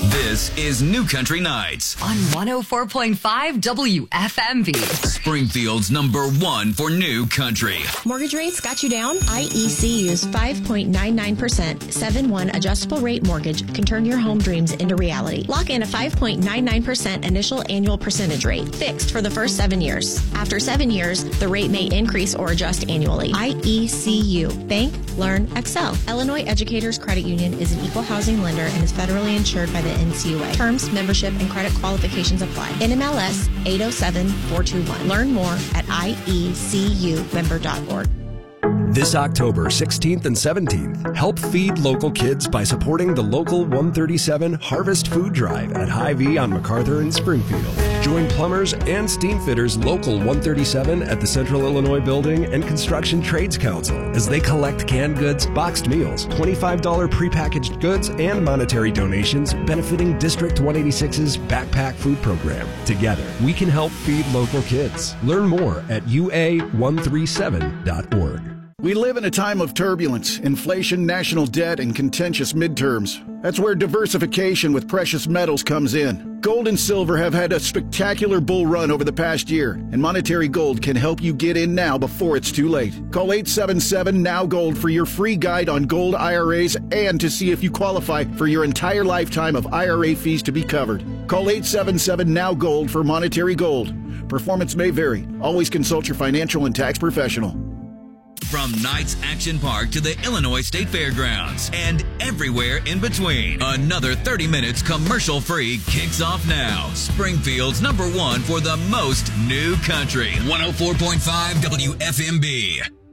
This is New Country Nights on 104.5 WFMV. Springfield's #1 for new country. Mortgage rates got you down? IECU's 5.99% 7-1 adjustable rate mortgage can turn your home dreams into reality. Lock in a 5.99% initial annual percentage rate, fixed for the first 7 years. After 7 years, the rate may increase or adjust annually. IECU. Bank, learn, excel. Illinois Educators Credit Union is an equal housing lender and is federally insured by the NCUA. Terms, membership, and credit qualifications apply. NMLS 807421. Learn more at iecumember.org. This October 16th and 17th, help feed local kids by supporting the Local 137 Harvest Food Drive at Hy-Vee on MacArthur in Springfield. Join plumbers and steam fitters Local 137 at the Central Illinois Building and Construction Trades Council as they collect canned goods, boxed meals, $25 prepackaged goods, and monetary donations benefiting District 186's Backpack Food Program. Together, we can help feed local kids. Learn more at ua137.org. We live in a time of turbulence, inflation, national debt, and contentious midterms. That's where diversification with precious metals comes in. Gold and silver have had a spectacular bull run over the past year, and Monetary Gold can help you get in now before it's too late. Call 877-NOW-GOLD for your free guide on gold IRAs and to see if you qualify for your entire lifetime of IRA fees to be covered. Call 877-NOW-GOLD for Monetary Gold. Performance may vary. Always consult your financial and tax professional. From Knights Action Park to the Illinois State Fairgrounds and everywhere in between, another 30 minutes commercial-free kicks off now. Springfield's #1 for the most new country. 104.5 WFMB.